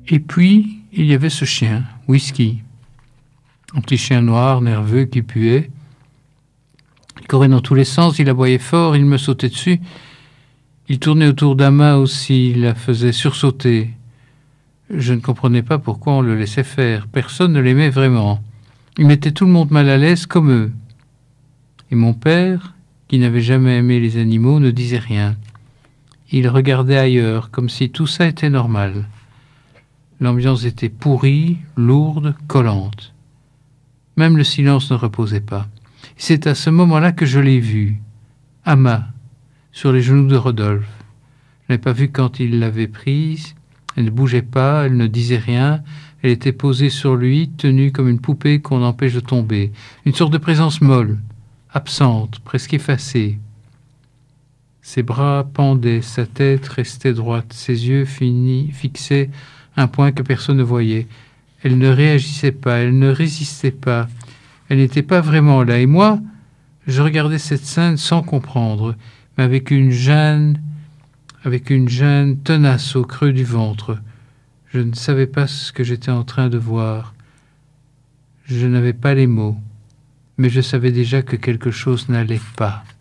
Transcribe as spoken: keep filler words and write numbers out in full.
Et puis, il y avait ce chien, Whisky. Un petit chien noir, nerveux, qui puait. Il courait dans tous les sens, il aboyait fort, il me sautait dessus. Il tournait autour d'Ama aussi, il la faisait sursauter. Je ne comprenais pas pourquoi on le laissait faire. Personne ne l'aimait vraiment. Il mettait tout le monde mal à l'aise comme eux. Et mon père, qui n'avait jamais aimé les animaux, ne disait rien. Il regardait ailleurs, comme si tout ça était normal. L'ambiance était pourrie, lourde, collante. Même le silence ne reposait pas. C'est à ce moment-là que je l'ai vue, Ama, sur les genoux de Rodolphe. Je n'avais pas vu quand il l'avait prise. Elle ne bougeait pas, elle ne disait rien. Elle était posée sur lui, tenue comme une poupée qu'on empêche de tomber. Une sorte de présence molle, absente, presque effacée. Ses bras pendaient, sa tête restait droite, ses yeux finis, fixaient un point que personne ne voyait. Elle ne réagissait pas, elle ne résistait pas. Elle n'était pas vraiment là. Et moi, je regardais cette scène sans comprendre, mais avec une gêne, avec une gêne tenace au creux du ventre. Je ne savais pas ce que j'étais en train de voir. Je n'avais pas les mots, mais je savais déjà que quelque chose n'allait pas.